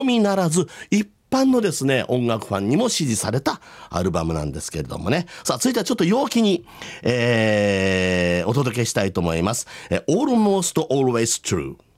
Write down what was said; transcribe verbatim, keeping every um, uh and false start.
みならず一般のですね音楽ファンにも支持されたアルバムなんですけれどもね。さあ続いてはちょっと陽気に、えー、お届けしたいと思います。え Almost Always True。